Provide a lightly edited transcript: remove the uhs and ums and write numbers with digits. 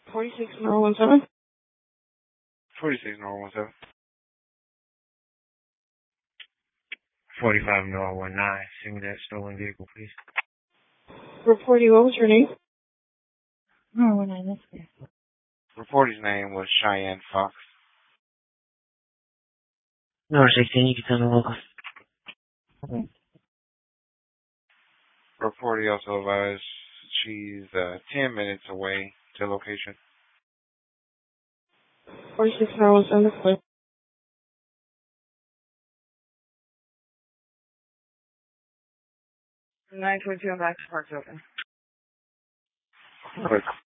46 North 46 North 17. 45 North 19. Send me that stolen vehicle, please. Reporting, what was your name? No, 19, that's good. Reporter's name was Cheyenne Fox. North 16, you can tell me local. Okay. Reporter also advised she's 10 minutes away to location. 46 North 17. 922 and back to Park open. Quick.